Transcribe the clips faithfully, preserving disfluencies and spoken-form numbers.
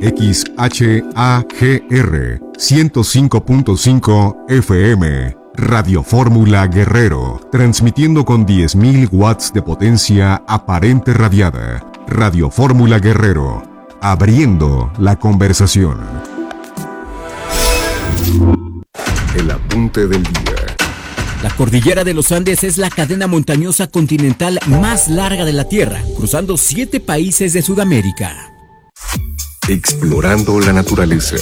X H A G R ciento cinco punto cinco F M. Radio Fórmula Guerrero, transmitiendo con diez mil watts de potencia aparente radiada. Radio Fórmula Guerrero, abriendo la conversación. El apunte del día. La cordillera de los Andes es la cadena montañosa continental más larga de la Tierra, cruzando siete países de Sudamérica. Explorando la naturaleza.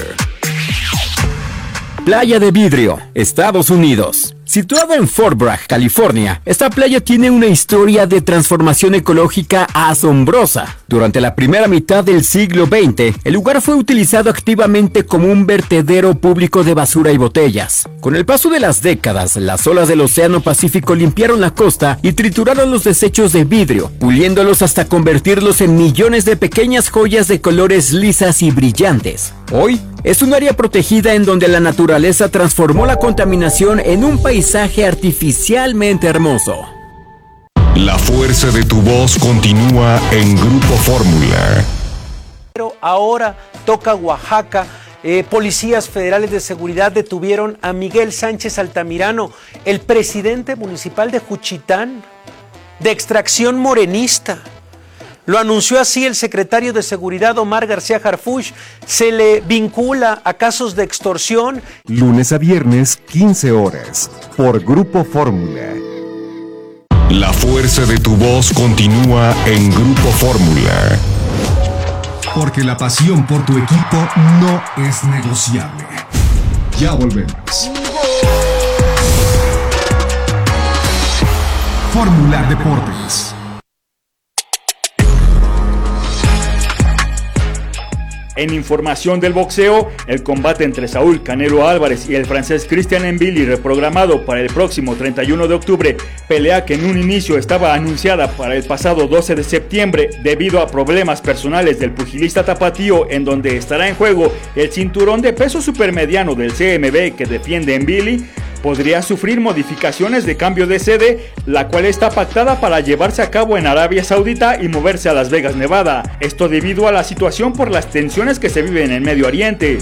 Playa de Vidrio, Estados Unidos. Situada en Fort Bragg, California, esta playa tiene una historia de transformación ecológica asombrosa. Durante la primera mitad del siglo veinte, el lugar fue utilizado activamente como un vertedero público de basura y botellas. Con el paso de las décadas, las olas del Océano Pacífico limpiaron la costa y trituraron los desechos de vidrio, puliéndolos hasta convertirlos en millones de pequeñas joyas de colores lisas y brillantes. Hoy, es un área protegida en donde la naturaleza transformó la contaminación en un paisaje artificialmente hermoso. La fuerza de tu voz continúa en Grupo Fórmula. Pero ahora toca Oaxaca. Eh, policías federales de seguridad detuvieron a Miguel Sánchez Altamirano, el presidente municipal de Juchitán, de extracción morenista. Lo anunció así el secretario de Seguridad Omar García Harfuch. Se le vincula a casos de extorsión. Lunes a viernes, quince horas, por Grupo Fórmula. La fuerza de tu voz continúa en Grupo Fórmula. Porque la pasión por tu equipo no es negociable. Ya volvemos. Fórmula Deportes. En información del boxeo, el combate entre Saúl Canelo Álvarez y el francés Christian Mbili, reprogramado para el próximo treinta y uno de octubre, pelea que en un inicio estaba anunciada para el pasado doce de septiembre debido a problemas personales del pugilista tapatío, en donde estará en juego el cinturón de peso supermediano del C M B que defiende Mbili, podría sufrir modificaciones de cambio de sede, la cual está pactada para llevarse a cabo en Arabia Saudita y moverse a Las Vegas, Nevada. Esto debido a la situación por las tensiones que se viven en Medio Oriente.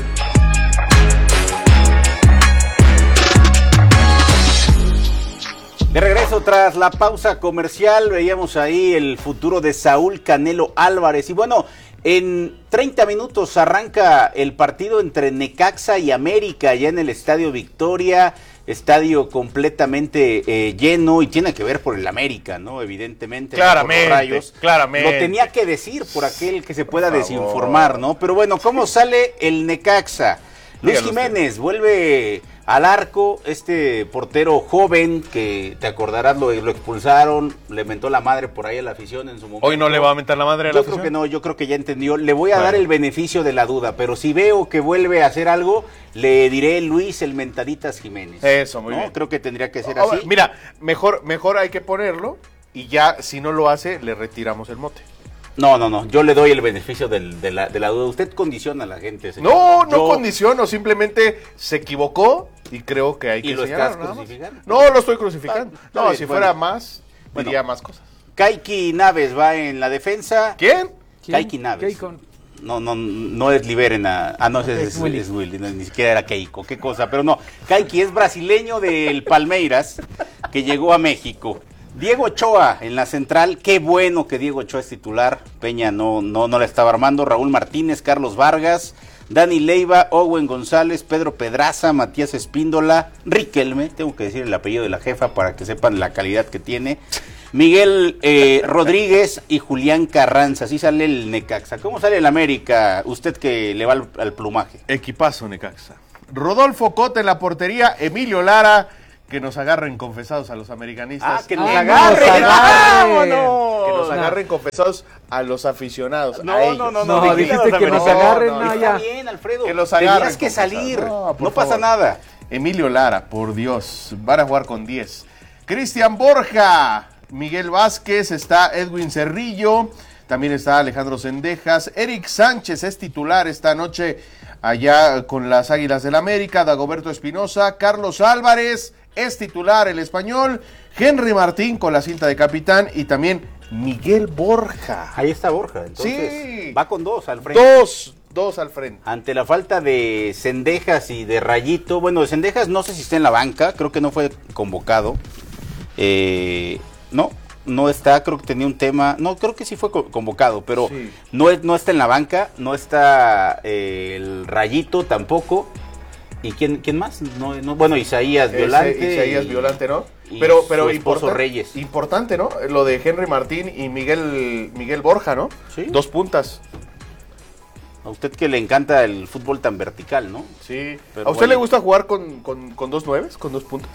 De regreso tras la pausa comercial, veíamos ahí el futuro de Saúl Canelo Álvarez. Y bueno, en treinta minutos arranca el partido entre Necaxa y América, ya en el Estadio Victoria. Estadio completamente eh, lleno, y tiene que ver por el América, ¿no? Evidentemente. Claramente, por los Rayos. claramente. Lo tenía que decir por aquel que se pueda desinformar, ¿no? Pero bueno, ¿cómo sale el Necaxa? Luis Jiménez usted. Vuelve al arco, este portero joven que te acordarás lo, lo expulsaron, le mentó la madre por ahí a la afición en su momento. Hoy no le va a mentar la madre a la yo afición. Yo creo que no, yo creo que ya entendió. Le voy a bueno. dar el beneficio de la duda, pero si veo que vuelve a hacer algo, le diré Luis el mentaditas Jiménez. Eso, muy ¿no? bien. Creo que tendría que ser oh, así. Mira, mejor, mejor hay que ponerlo y ya si no lo hace, le retiramos el mote. No, no, no, yo le doy el beneficio del, de, la, de la duda. Usted condiciona a la gente, señor. No, no yo... condiciono, simplemente se equivocó y creo que hay ¿Y que lo señalar, estás crucificando? No, lo estoy crucificando. Ah, no, bien, si bueno. fuera más, bueno, diría más cosas. Kaiki Naves va en la defensa. ¿Quién? Kaiki Naves. Keiko. No, no, no es Liberen a... Ah, no, es, es, es, Willy. es Willy, no, ni siquiera era Keiko, qué cosa. Pero no, Kaiki es brasileño del Palmeiras, que llegó a México. Diego Ochoa en la central, qué bueno que Diego Ochoa es titular. Peña no, no, no la estaba armando. Raúl Martínez, Carlos Vargas, Dani Leiva, Owen González, Pedro Pedraza, Matías Espíndola, Riquelme, tengo que decir el apellido de la jefa para que sepan la calidad que tiene, Miguel eh, Rodríguez y Julián Carranza. Así sale el Necaxa. ¿Cómo sale el América? Usted que le va al, al plumaje. Equipazo Necaxa. Rodolfo Cota en la portería, Emilio Lara, que nos agarren confesados a los americanistas. Ah, que nos ah, agarren. ¡Vámonos! Que nos agarren no. confesados a los aficionados. No, a ellos. no, no, no. No, dijiste que nos agarren. No, no, está bien, Alfredo. Que los agarren. Tenías que salir. No, no pasa nada. Emilio Lara, por Dios. Van a jugar con diez. Cristian Borja, Miguel Vázquez, está Edwin Cerrillo, también está Alejandro Cendejas. Eric Sánchez es titular esta noche allá con las Águilas del América. Dagoberto Espinosa, Carlos Álvarez es titular, el español. Henry Martín con la cinta de capitán y también Miguel Borja. Ahí está Borja, entonces sí. va con dos al frente. Dos, dos al frente. Ante la falta de Cendejas y de Rayito, bueno, de Cendejas no sé si está en la banca, creo que no fue convocado. Eh, no, no está, creo que tenía un tema, no, creo que sí fue convocado, pero sí. no, no está en la banca, no está eh, el Rayito tampoco. ¿Y quién, quién más? No, no, bueno, Isaías Violante. Ese, Isaías y, Violante, ¿no? Y pero pero importante, Reyes. Importante, ¿no? Lo de Henry Martín y Miguel Miguel Borja, ¿no? Sí. Dos puntas. A usted que le encanta el fútbol tan vertical, ¿no? Sí. Pero ¿a usted bueno. le gusta jugar con, con, con dos nueves, con dos puntas?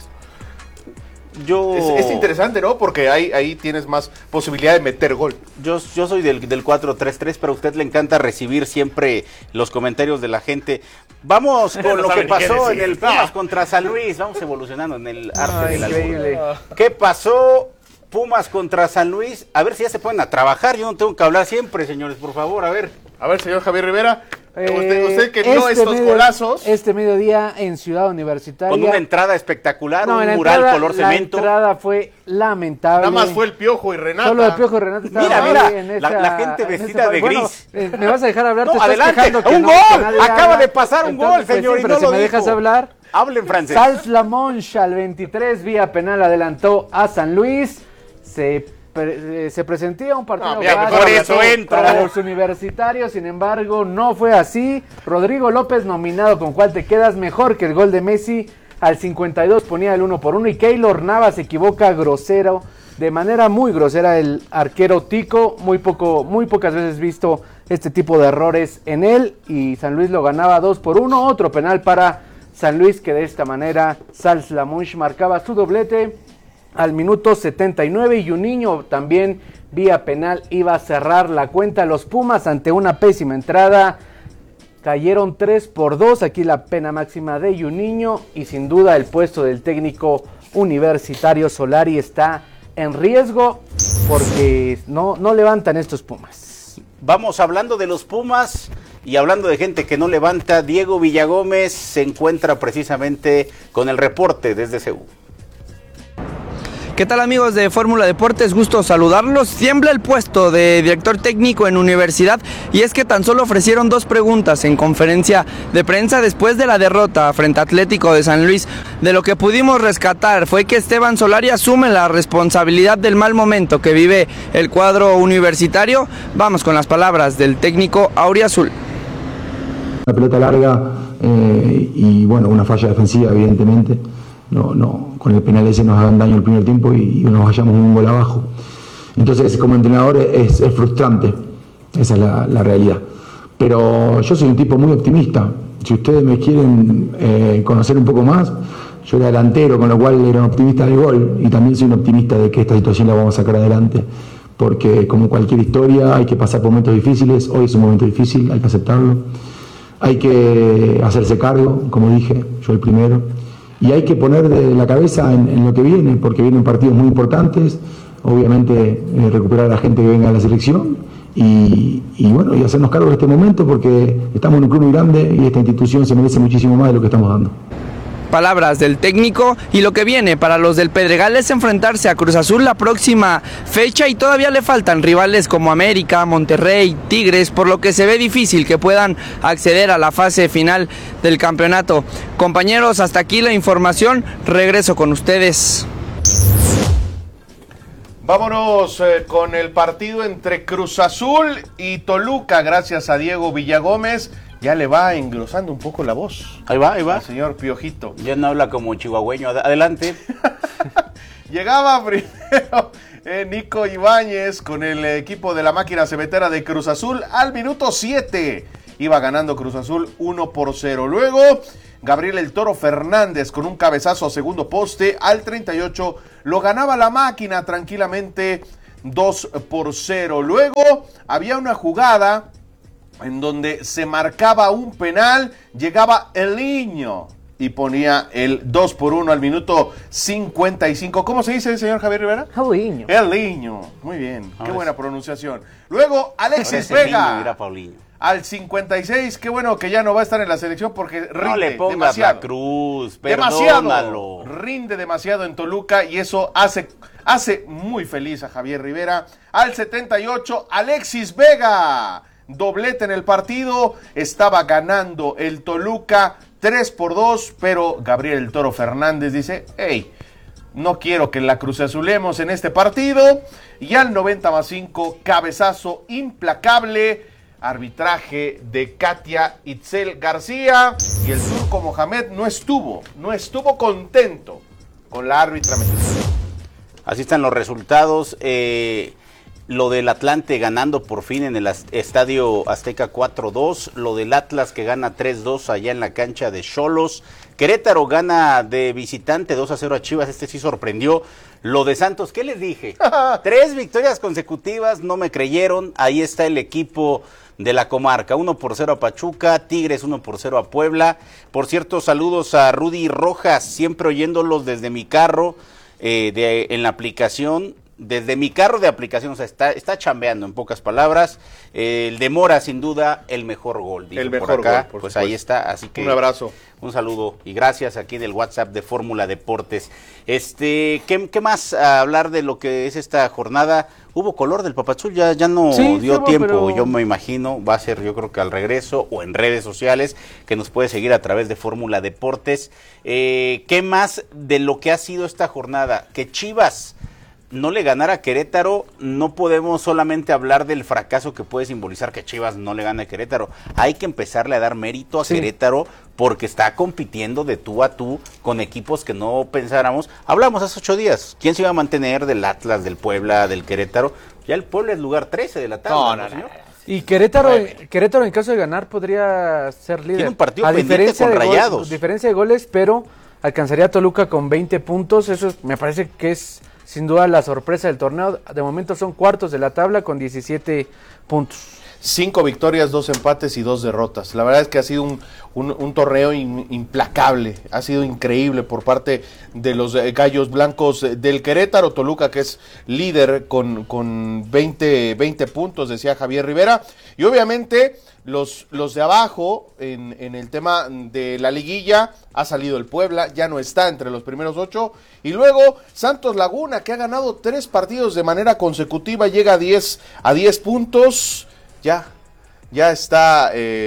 Yo... Es, es interesante, ¿no? Porque ahí, ahí tienes más posibilidad de meter gol. Yo, yo soy del, del cuatro tres tres, pero a usted le encanta recibir siempre los comentarios de la gente. Vamos con no lo que pasó en el Pumas ah. contra San Luis. Vamos evolucionando en el arte Ay, del increíble. albur. ¿Qué pasó? Pumas contra San Luis. A ver si ya se ponen a trabajar. Yo no tengo que hablar siempre, señores, por favor, a ver. A ver, señor Javier Rivera. Eh, usted, usted que vio este estos medio, golazos. Este mediodía en Ciudad Universitaria. Con una entrada espectacular, no, un mural entrada, color la cemento. La entrada fue lamentable. Nada más fue el Piojo y Renata. Solo el Piojo y Renata estaban Mira, mira, en esa, la, la gente vestida de bueno, gris. Eh, ¿Me vas a dejar hablar? No, Te estás adelante, quejando que un no, gol. que nadie Acaba habla. de pasar un Entonces, gol, pues, señor, sí, y pero no si lo me dijo. dejas hablar. Hablen francés. Sals Lamonche al veintitrés, vía penal, adelantó a San Luis. Se Pre- se presentía un partido no, mira, por eso entro. para los universitarios, sin embargo no fue así. Rodrigo López nominado con cuál te quedas, mejor que el gol de Messi. Al cincuenta y dos ponía el uno por uno y Keylor Navas se equivoca grosero, de manera muy grosera el arquero Tico, muy poco, muy pocas veces visto este tipo de errores en él, y San Luis lo ganaba dos por uno. Otro penal para San Luis, que de esta manera Sals Lamonche marcaba su doblete al minuto setenta y nueve, y un niño también vía penal iba a cerrar la cuenta. Los Pumas, ante una pésima entrada, cayeron tres por dos. Aquí la pena máxima de Juninho, y sin duda el puesto del técnico universitario Solari está en riesgo porque no, no levantan estos Pumas. Vamos hablando de los Pumas y hablando de gente que no levanta. Diego Villagómez se encuentra precisamente con el reporte desde C U. ¿Qué tal, amigos de Fórmula Deportes? Gusto saludarlos. Tiembla el puesto de director técnico en Universidad, y es que tan solo ofrecieron dos preguntas en conferencia de prensa después de la derrota frente a Atlético de San Luis. De lo que pudimos rescatar fue que Esteban Solari asume la responsabilidad del mal momento que vive el cuadro universitario. Vamos con las palabras del técnico auriazul. Una pelota larga eh, y bueno, una falla defensiva, evidentemente. No, no, con el penal ese nos hagan daño el primer tiempo y, y nos vayamos un gol abajo. Entonces, como entrenador es, es frustrante, esa es la, la realidad. Pero yo soy un tipo muy optimista. Si ustedes me quieren eh, conocer un poco más, yo era delantero, con lo cual era un optimista del gol, y también soy un optimista de que esta situación la vamos a sacar adelante, porque como cualquier historia hay que pasar por momentos difíciles. Hoy es un momento difícil, hay que aceptarlo. Hay que hacerse cargo, como dije, yo el primero. Y hay que poner de la cabeza en, en lo que viene, porque vienen partidos muy importantes. Obviamente eh, recuperar a la gente que venga a la selección y, y bueno, y hacernos cargo de este momento, porque estamos en un club muy grande y esta institución se merece muchísimo más de lo que estamos dando. Palabras del técnico, y lo que viene para los del Pedregal es enfrentarse a Cruz Azul la próxima fecha, y todavía le faltan rivales como América, Monterrey, Tigres, por lo que se ve difícil que puedan acceder a la fase final del campeonato. Compañeros, hasta aquí la información, regreso con ustedes. Vámonos eh, con el partido entre Cruz Azul y Toluca. Gracias a Diego Villagómez, ya le va engrosando un poco la voz. Ahí va, ahí va. El señor Piojito. Ya no habla como chihuahueño. Adelante. Llegaba primero eh, Nico Ibáñez con el equipo de la máquina cementera de Cruz Azul al minuto siete. Iba ganando Cruz Azul uno por cero. Luego, Gabriel El Toro Fernández con un cabezazo a segundo poste al treinta y ocho. Lo ganaba la máquina tranquilamente dos por cero. Luego, había una jugada en donde se marcaba un penal, llegaba El Niño y ponía el dos por uno al minuto cincuenta y cinco. ¿Cómo se dice, señor Javier Rivera? El Niño. El Niño. Muy bien, qué buena pronunciación. Luego, Alexis Vega. Al cincuenta y seis, qué bueno que ya no va a estar en la selección porque rinde no le pongas demasiado. La cruz, demasiado, perdónalo. Rinde demasiado en Toluca y eso hace, hace muy feliz a Javier Rivera. Al setenta y ocho, Alexis Vega. doblete en el partido, estaba ganando el Toluca tres por dos, pero Gabriel el Toro Fernández dice, hey, no quiero que la cruceazulemos en este partido, y al noventa más cinco, cabezazo implacable, arbitraje de Katia Itzel García, y el turco Mohamed no estuvo, no estuvo contento con la árbitra mexicana. Así están los resultados. Eh, lo del Atlante ganando por fin en el Estadio Azteca cuatro dos. Lo del Atlas que gana tres dos allá en la cancha de Xolos. Querétaro gana de visitante dos a cero a Chivas. Este sí sorprendió. Lo de Santos, ¿qué les dije? Tres victorias consecutivas, no me creyeron. Ahí está el equipo de la comarca. uno por cero a Pachuca, Tigres uno por cero a Puebla. Por cierto, saludos a Rudy Rojas, siempre oyéndolos desde mi carro. Eh, de, en la aplicación, desde mi carro de aplicación, o sea, está, está chambeando en pocas palabras. Eh, el de Mora, sin duda, el mejor gol. El mejor por acá. gol, por Pues supuesto. ahí está, así que un abrazo. Un saludo y gracias aquí del WhatsApp de Fórmula Deportes. Este, ¿qué, qué más a hablar de lo que es esta jornada? Hubo color del Papazul, ya, ya no sí, dio hubo, tiempo, pero... yo me imagino, va a ser yo creo que al regreso o en redes sociales, que nos puede seguir a través de Fórmula Deportes. Eh, ¿Qué más de lo que ha sido esta jornada? Que Chivas no le ganara a Querétaro, no podemos solamente hablar del fracaso que puede simbolizar que Chivas no le gane a Querétaro. Hay que empezarle a dar mérito a sí. Querétaro porque está compitiendo de tú a tú con equipos que no pensáramos. Hablamos hace ocho días, ¿quién se iba a mantener del Atlas, del Puebla, del Querétaro? Ya el Puebla es lugar trece de la tabla. No, no, ¿no, señor? no. Y Querétaro, Querétaro en caso de ganar podría ser líder. Tiene un partido a pendiente diferencia con de Rayados. Gol, diferencia de goles, pero alcanzaría a Toluca con veinte puntos. Eso es, me parece que es sin duda la sorpresa del torneo. De momento son cuartos de la tabla con diecisiete puntos. Cinco victorias, dos empates y dos derrotas. La verdad es que ha sido un, un, un torneo in, implacable. Ha sido increíble por parte de los eh, Gallos Blancos del Querétaro. Toluca, que es líder con, con veinte, veinte puntos, decía Javier Rivera. Y obviamente los, los de abajo, en, en el tema de la liguilla, ha salido el Puebla, ya no está entre los primeros ocho. Y luego Santos Laguna, que ha ganado tres partidos de manera consecutiva, llega a diez, a diez puntos. Ya, ya está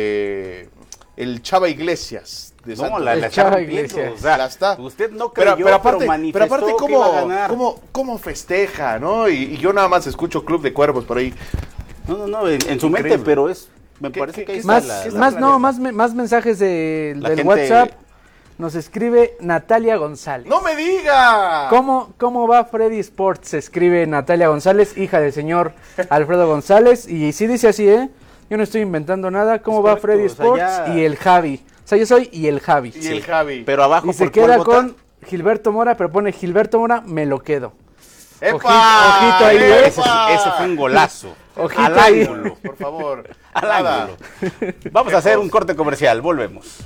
eh, el Chava Iglesias de No, Santos. la, la El Chava está Iglesias. rompiendo, o sea, La está. usted no creyó, pero, pero aparte, pero manifestó pero aparte que cómo, iba a ganar. cómo, cómo festeja, ¿no? Y, y yo nada más escucho Club de Cuervos por ahí. No, no, no, en, en su Increíble. mente, pero es, me ¿Qué- parece qué- que ahí qué está Más, la- ¿qué es la- más, la no, neta? más, me- más mensajes de, La del gente- WhatsApp. Nos escribe Natalia González. ¡No me diga! ¿Cómo, ¿Cómo va Freddy Sports? Se escribe Natalia González, hija del señor Alfredo González. Y sí dice así, ¿eh? Yo no estoy inventando nada. ¿Cómo Es va correcto, Freddy o sea, Sports? ya- Y el Javi. O sea, yo soy y el Javi. Y el Javi. Pero abajo Y se ¿por cuál queda vota? con Gilberto Mora, pero pone Gilberto Mora, me lo quedo. ¡Epa! Ojito, ojito ahí, ¿eh? Ese, ese fue un golazo. Ojito al ahí. ángulo. Por favor. Al Nada. ángulo. Vamos a hacer un corte comercial, volvemos.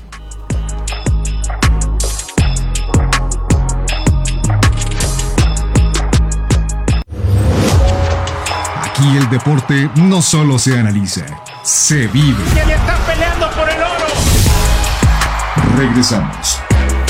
Aquí el deporte no solo se analiza, se vive. ¡Que están peleando por el oro! Regresamos.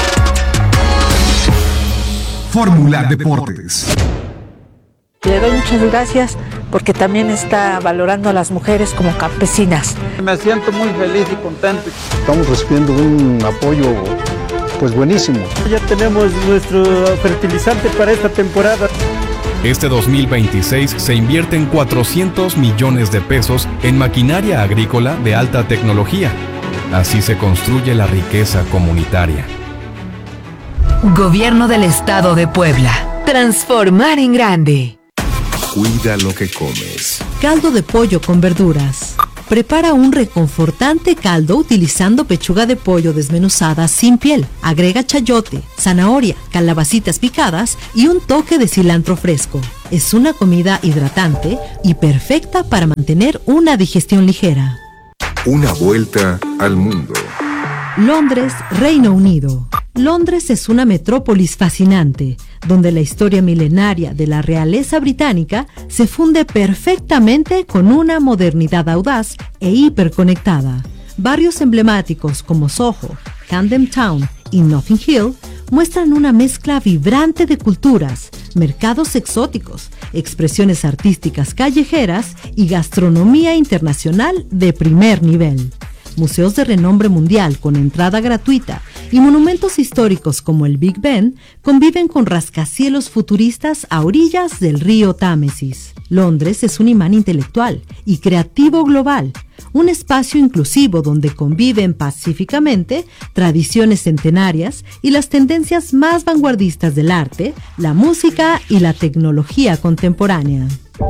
Fórmula Deportes. Le doy muchas gracias porque también está valorando a las mujeres como campesinas. Me siento muy feliz y contento. Estamos recibiendo un apoyo pues buenísimo. Ya tenemos nuestro fertilizante para esta temporada. Este dos mil veintiséis se invierten cuatrocientos millones de pesos en maquinaria agrícola de alta tecnología. Así se construye la riqueza comunitaria. Gobierno del Estado de Puebla. Transformar en grande. Cuida lo que comes. Caldo de pollo con verduras. Prepara un reconfortante caldo utilizando pechuga de pollo desmenuzada sin piel. Agrega chayote, zanahoria, calabacitas picadas y un toque de cilantro fresco. Es una comida hidratante y perfecta para mantener una digestión ligera. Una vuelta al mundo. Londres, Reino Unido. Londres es una metrópolis fascinante, donde la historia milenaria de la realeza británica se funde perfectamente con una modernidad audaz e hiperconectada. Barrios emblemáticos como Soho, Camden Town y Notting Hill muestran una mezcla vibrante de culturas, mercados exóticos, expresiones artísticas callejeras y gastronomía internacional de primer nivel. Museos de renombre mundial con entrada gratuita y monumentos históricos como el Big Ben conviven con rascacielos futuristas a orillas del río Támesis. Londres es un imán intelectual y creativo global, un espacio inclusivo donde conviven pacíficamente tradiciones centenarias y las tendencias más vanguardistas del arte, la música y la tecnología contemporánea.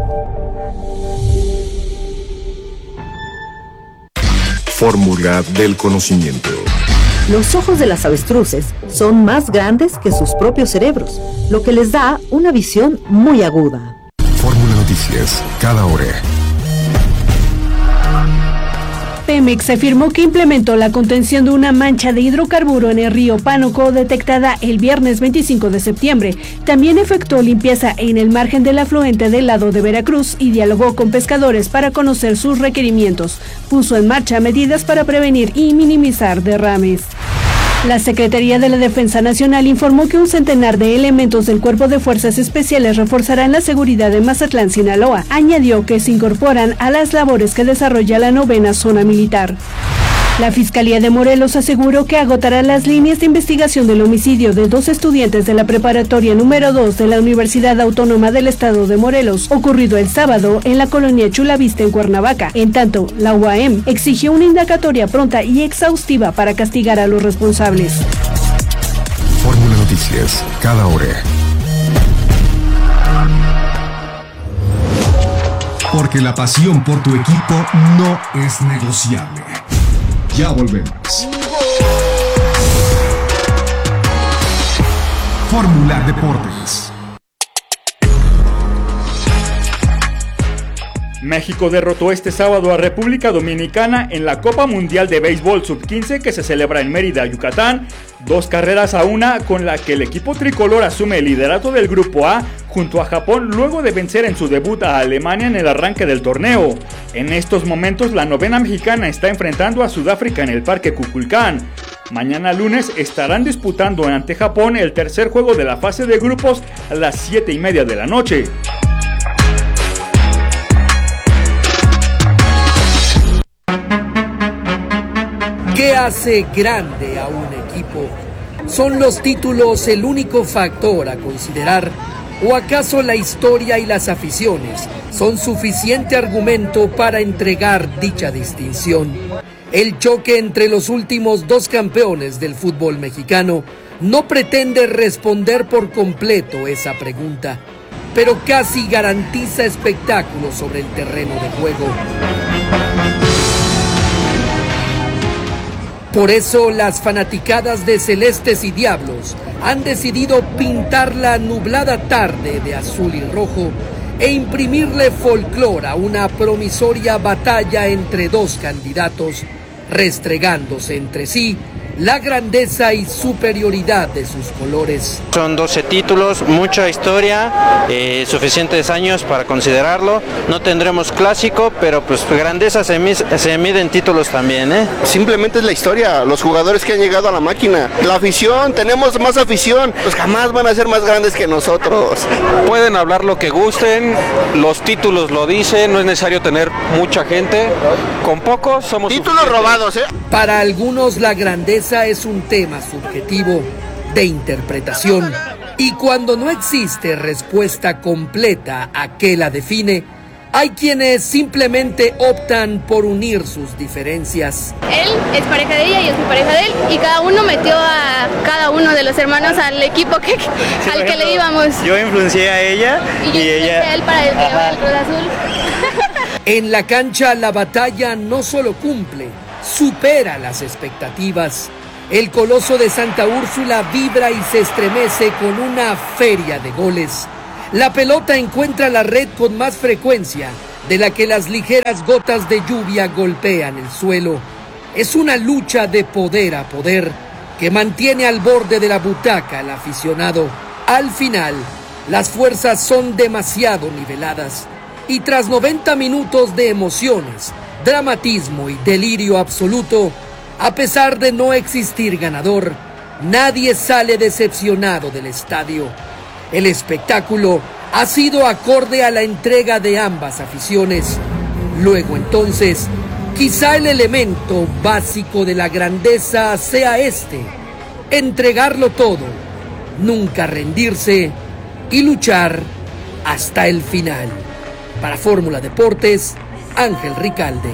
Fórmula del conocimiento. Los ojos de las avestruces son más grandes que sus propios cerebros, lo que les da una visión muy aguda. Fórmula Noticias, cada hora. Pemex afirmó que implementó la contención de una mancha de hidrocarburo en el río Pánuco detectada el viernes veinticinco de septiembre. También efectuó limpieza en el margen del afluente del lado de Veracruz y dialogó con pescadores para conocer sus requerimientos. Puso en marcha medidas para prevenir y minimizar derrames. La Secretaría de la Defensa Nacional informó que un centenar de elementos del Cuerpo de Fuerzas Especiales reforzarán la seguridad de Mazatlán, Sinaloa. Añadió que se incorporan a las labores que desarrolla la novena zona militar. La Fiscalía de Morelos aseguró que agotará las líneas de investigación del homicidio de dos estudiantes de la preparatoria número dos de la Universidad Autónoma del Estado de Morelos, ocurrido el sábado en la colonia Chulavista en Cuernavaca. En tanto, la U A M exigió una indagatoria pronta y exhaustiva para castigar a los responsables. Fórmula Noticias, cada hora. Porque la pasión por tu equipo no es negociable. Ya volvemos. Fórmula Deportes. México derrotó este sábado a República Dominicana en la Copa Mundial de Béisbol sub quince que se celebra en Mérida, Yucatán, dos carreras a una, con la que el equipo tricolor asume el liderato del Grupo A junto a Japón luego de vencer en su debut a Alemania en el arranque del torneo. En estos momentos la novena mexicana está enfrentando a Sudáfrica en el Parque Kukulcán. Mañana lunes estarán disputando ante Japón el tercer juego de la fase de grupos a las siete y media de la noche. ¿Qué hace grande a un equipo? ¿Son los títulos el único factor a considerar? ¿O acaso la historia y las aficiones son suficiente argumento para entregar dicha distinción? El choque entre los últimos dos campeones del fútbol mexicano no pretende responder por completo esa pregunta, pero casi garantiza espectáculo sobre el terreno de juego. Por eso las fanaticadas de Celestes y Diablos han decidido pintar la nublada tarde de azul y rojo e imprimirle folclore a una promisoria batalla entre dos candidatos, restregándose entre sí la grandeza y superioridad de sus colores. Son doce títulos, mucha historia, eh, suficientes años para considerarlo. No tendremos clásico, pero pues grandeza se, mis, se mide en títulos también, ¿eh? Simplemente es la historia, los jugadores que han llegado a la máquina, la afición, tenemos más afición, pues jamás van a ser más grandes que nosotros. Pueden hablar lo que gusten, los títulos lo dicen, no es necesario tener mucha gente, con pocos somos títulos robados, ¿eh? Para algunos la grandeza es un tema subjetivo de interpretación y cuando no existe respuesta completa a qué la define, hay quienes simplemente optan por unir sus diferencias. Él es pareja de ella y yo soy pareja de él y cada uno metió a cada uno de los hermanos al equipo que, sí, al ejemplo, que le íbamos. Yo influencié a ella y, yo y ella a él para el, el Cruz Azul. En la cancha la batalla no solo cumple, supera las expectativas. El Coloso de Santa Úrsula vibra y se estremece con una feria de goles. La pelota encuentra la red con más frecuencia de la que las ligeras gotas de lluvia golpean el suelo. Es una lucha de poder a poder que mantiene al borde de la butaca al aficionado. Al final, las fuerzas son demasiado niveladas y tras noventa minutos de emociones, dramatismo y delirio absoluto, a pesar de no existir ganador, nadie sale decepcionado del estadio. El espectáculo ha sido acorde a la entrega de ambas aficiones. Luego entonces, quizá el elemento básico de la grandeza sea este: entregarlo todo, nunca rendirse y luchar hasta el final. Para Fórmula Deportes, Ángel Ricalde.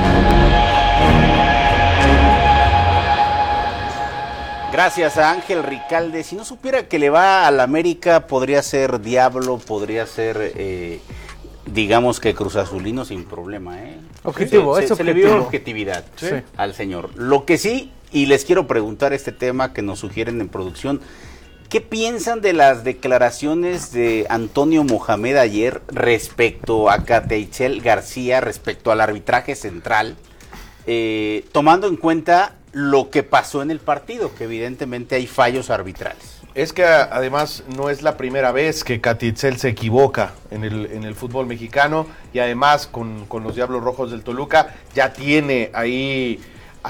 Gracias a Ángel Ricalde. Si no supiera que le va al América, podría ser Diablo, podría ser, eh, digamos que Cruz Azulino sin problema. ¿eh? Objetivo, se, es se, objetivo. Se le vio objetividad sí. al señor. Lo que sí, y les quiero preguntar este tema que nos sugieren en producción, ¿qué piensan de las declaraciones de Antonio Mohamed ayer respecto a Kateitzel García, respecto al arbitraje central, eh, tomando en cuenta lo que pasó en el partido, que evidentemente hay fallos arbitrales? Es que además no es la primera vez que Kateitzel se equivoca en el, en el fútbol mexicano, y además con, con los Diablos Rojos del Toluca ya tiene ahí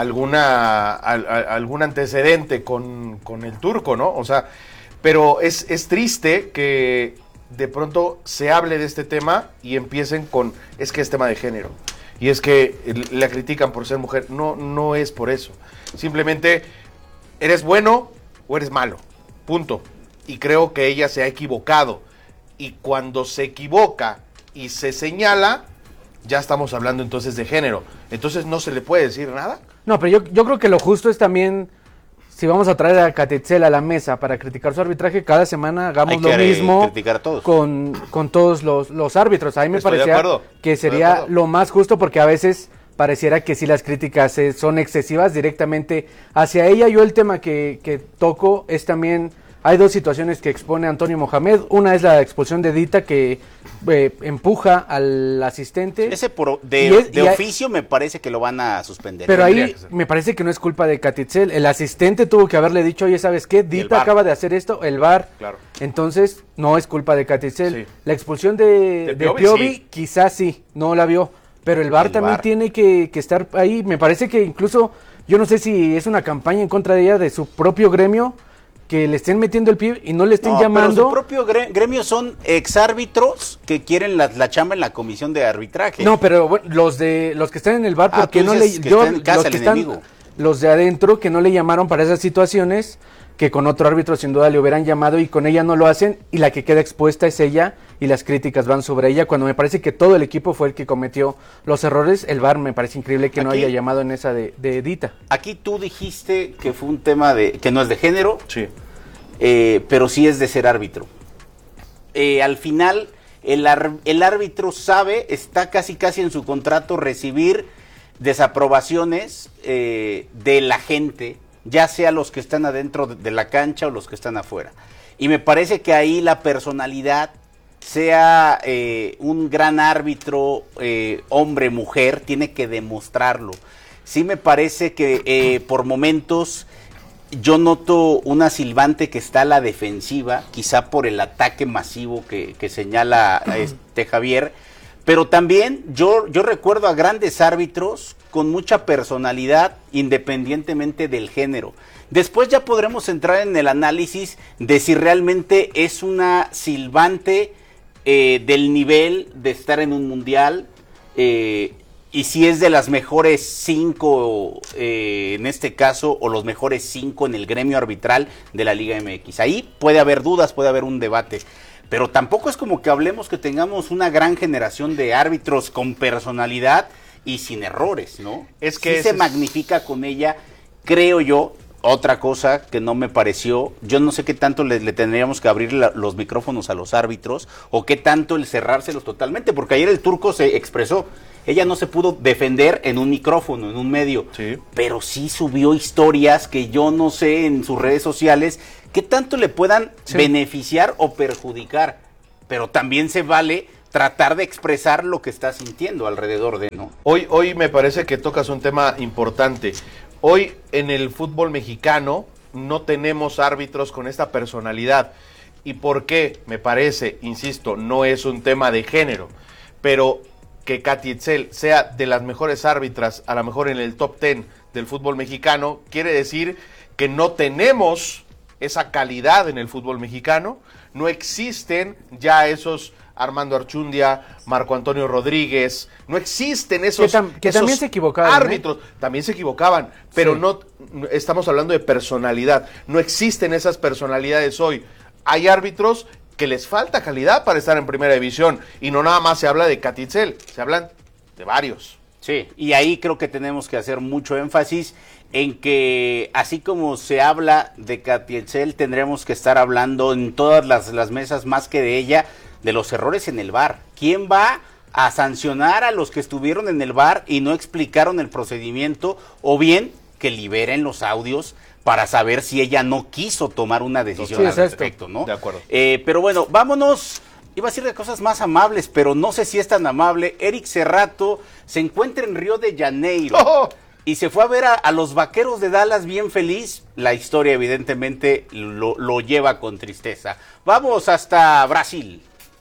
alguna al, al, algún antecedente con, con el turco, ¿no? O sea, pero es, es triste que de pronto se hable de este tema y empiecen con, es que es tema de género, y es que la critican por ser mujer. No, no es por eso. Simplemente eres bueno o eres malo, punto. Y creo que ella se ha equivocado, y cuando se equivoca y se señala, ya estamos hablando entonces de género. Entonces no se le puede decir nada. No, pero yo, yo creo que lo justo es también, si vamos a traer a Kateitzel a la mesa para criticar su arbitraje, cada semana hagamos Hay que lo mismo criticar a todos. Con, con todos los, los árbitros. A mí me Estoy de parecía acuerdo. que Estoy de sería acuerdo. lo más justo, porque a veces pareciera que si las críticas eh, son excesivas directamente hacia ella. Yo el tema que, que toco es también, hay dos situaciones que expone Antonio Mohamed. Una es la expulsión de Dita, que eh, empuja al asistente. Ese por, de, es, de hay, oficio me parece que lo van a suspender. Pero ahí me parece que no es culpa de Kateitzel. El asistente tuvo que haberle dicho, oye, ¿sabes qué? Dita acaba de hacer esto, el V A R. Claro. Entonces, no es culpa de Kateitzel. Sí. La expulsión de, de, de Piovi, Piovi sí. quizás sí, no la vio. Pero el V A R el también V A R. tiene que, que estar ahí. Me parece que incluso, yo no sé si es una campaña en contra de ella, de su propio gremio, que le estén metiendo el pie y no le estén no, llamando. Pero su propio gremio son exárbitros que quieren la, la chamba en la comisión de arbitraje. No, pero bueno, los de los que están en el V A R, ah, porque no le que yo, en casa los que están, enemigo. Los de adentro que no le llamaron para esas situaciones, que con otro árbitro sin duda le hubieran llamado, y con ella no lo hacen, y la que queda expuesta es ella, y las críticas van sobre ella, cuando me parece que todo el equipo fue el que cometió los errores. El V A R me parece increíble que aquí, no haya llamado en esa de, de Dita. Aquí tú dijiste que fue un tema de que no es de género, sí, eh, pero sí es de ser árbitro. Eh, al final, el, ar, el árbitro sabe, está casi casi en su contrato recibir desaprobaciones eh, de la gente, ya sea los que están adentro de la cancha o los que están afuera. Y me parece que ahí la personalidad, sea eh, un gran árbitro, eh, hombre, mujer, tiene que demostrarlo. Sí me parece que eh, por momentos yo noto una silbante que está a la defensiva, quizá por el ataque masivo que, que señala este Javier, pero también yo, yo recuerdo a grandes árbitros con mucha personalidad, independientemente del género. Después ya podremos entrar en el análisis de si realmente es una silbante eh, del nivel de estar en un mundial, eh, y si es de las mejores cinco eh, en este caso, o los mejores cinco en el gremio arbitral de la Liga M X. Ahí puede haber dudas, puede haber un debate. Pero tampoco es como que hablemos que tengamos una gran generación de árbitros con personalidad y sin errores, ¿no? Es que sí se es... magnifica con ella, creo yo. Otra cosa que no me pareció, yo no sé qué tanto le, le tendríamos que abrir la, los micrófonos a los árbitros, o qué tanto el cerrárselos totalmente, porque ayer el turco se expresó, ella no se pudo defender en un micrófono, en un medio, sí, pero sí subió historias que yo no sé en sus redes sociales, qué tanto le puedan sí. beneficiar o perjudicar, pero también se vale tratar de expresar lo que está sintiendo alrededor de, ¿no? Hoy, hoy me parece que tocas un tema importante. Hoy en el fútbol mexicano no tenemos árbitros con esta personalidad. ¿Y por qué? Me parece, insisto, no es un tema de género, pero que Kateitzel sea de las mejores árbitras, a lo mejor en el top ten del fútbol mexicano, quiere decir que no tenemos esa calidad en el fútbol mexicano, no existen ya esos Armando Archundia, Marco Antonio Rodríguez, no existen esos, que, tam que esos también se equivocaban, árbitros, ¿eh? También se equivocaban, pero sí. no, estamos hablando de personalidad, no existen esas personalidades hoy. Hay árbitros que les falta calidad para estar en primera división, y no nada más se habla de Catitzel, se hablan de varios. Sí, y ahí creo que tenemos que hacer mucho énfasis en que así como se habla de Catitzel, tendremos que estar hablando en todas las, las mesas, más que de ella, de los errores en el V A R. ¿Quién va a sancionar a los que estuvieron en el V A R y no explicaron el procedimiento? O bien que liberen los audios para saber si ella no quiso tomar una decisión Sí, al respecto, ¿no? De acuerdo. Eh, pero bueno, vámonos. Iba a decir de cosas más amables, pero no sé si es tan amable. Eric Serrato se encuentra en Río de Janeiro oh. y se fue a ver a, a los Vaqueros de Dallas bien feliz. La historia evidentemente lo, lo lleva con tristeza. Vamos hasta Brasil.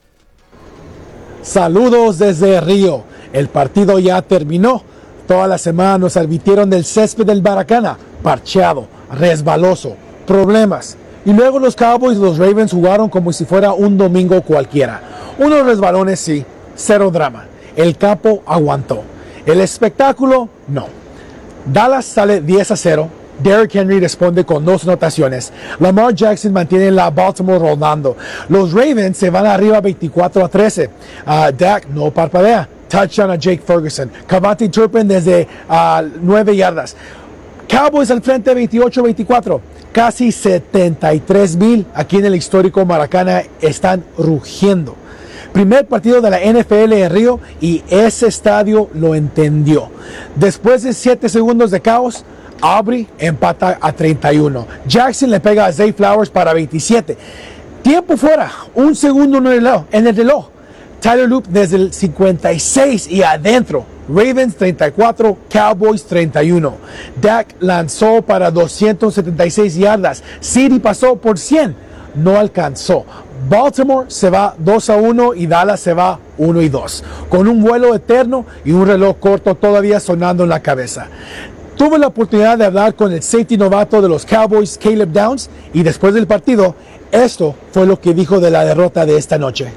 Saludos desde Río. El partido ya terminó. Toda la semana nos advirtieron del césped del Maracaná, parcheado, resbaloso, problemas. Y luego los Cowboys y los Ravens jugaron como si fuera un domingo cualquiera. Unos resbalones sí, cero drama. El capo aguantó. El espectáculo, no. Dallas sale diez a cero. Derrick Henry responde con dos anotaciones. Lamar Jackson mantiene la Baltimore rodando. Los Ravens se van arriba veinticuatro a trece. Uh, Dak no parpadea. Touchdown a Jake Ferguson. Cavante Turpin desde uh, nueve yardas. Cowboys al frente veintiocho a veinticuatro. Casi setenta y tres mil aquí en el histórico Maracaná están rugiendo. Primer partido de la N F L en Río y ese estadio lo entendió. Después de siete segundos de caos, Aubrey empata a treinta y uno. Jackson le pega a Zay Flowers para veintisiete. Tiempo fuera, un segundo en el reloj. En el reloj. Tyler Loop desde el cincuenta y seis y adentro. Ravens treinta y cuatro, Cowboys treinta y uno. Dak lanzó para doscientas setenta y seis yardas. City pasó por cien, no alcanzó. Baltimore se va dos a uno y Dallas se va uno y dos. Con un vuelo eterno y un reloj corto todavía sonando en la cabeza. Tuve la oportunidad de hablar con el safety novato de los Cowboys, Caleb Downs, y después del partido, esto fue lo que dijo de la derrota de esta noche.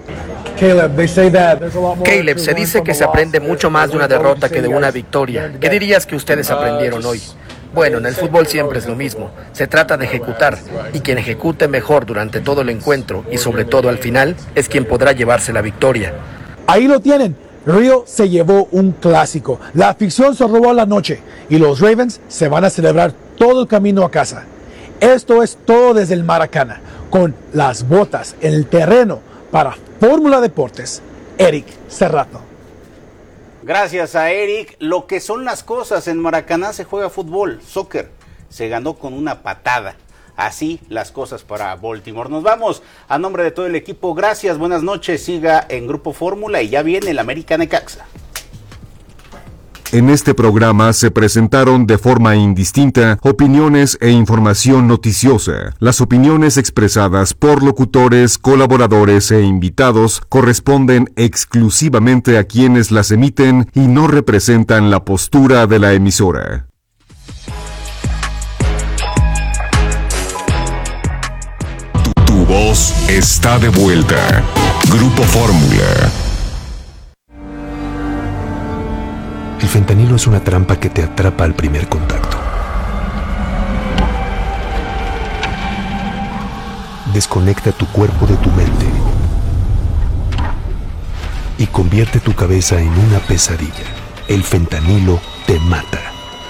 Caleb, se dice que se aprende mucho más de una derrota que de una victoria. ¿Qué dirías que ustedes aprendieron hoy? Bueno, en el fútbol siempre es lo mismo. Se trata de ejecutar, y quien ejecute mejor durante todo el encuentro y sobre todo al final es quien podrá llevarse la victoria. Ahí lo tienen. Río se llevó un clásico. La afición se robó la noche y los Ravens se van a celebrar todo el camino a casa. Esto es todo desde el Maracaná, con las botas en el terreno para Fórmula Deportes, Eric Serrato. Gracias a Eric. Lo que son las cosas, en Maracaná se juega fútbol, soccer. Se ganó con una patada. Así las cosas para Baltimore. Nos vamos. A nombre de todo el equipo, gracias, buenas noches. Siga en Grupo Fórmula y ya viene el América Necaxa. En este programa se presentaron de forma indistinta opiniones e información noticiosa. Las opiniones expresadas por locutores, colaboradores e invitados corresponden exclusivamente a quienes las emiten y no representan la postura de la emisora. Tu, tu voz está de vuelta. Grupo Fórmula. El fentanilo es una trampa que te atrapa al primer contacto. Desconecta tu cuerpo de tu mente y convierte tu cabeza en una pesadilla. El fentanilo te mata.